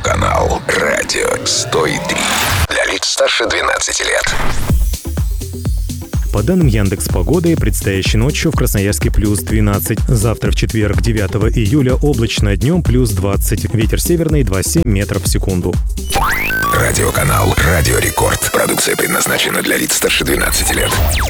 Радиоканал Радио 103. Для лиц старше 12 лет. По данным Яндекс.Погоды, предстоящей ночью в Красноярске плюс 12. Завтра в четверг, 9 июля, облачно, днем плюс 20. Ветер северный 2,7 метров в секунду. Радиоканал Радио Рекорд. Продукция предназначена для лиц старше 12 лет.